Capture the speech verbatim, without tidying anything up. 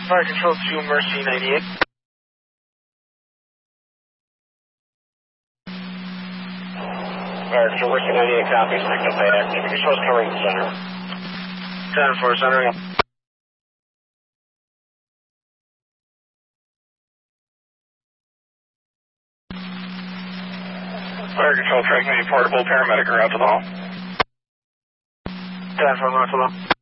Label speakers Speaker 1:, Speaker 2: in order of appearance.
Speaker 1: Fire Control to Mercy ninety-eight.
Speaker 2: Fire Control Mercy ninety-eight, copy. Signal pay active. Control's covering the center.
Speaker 1: ten four, centering.
Speaker 2: Fire Control, tracking a portable paramedic around to the hall.
Speaker 1: ten four, north of the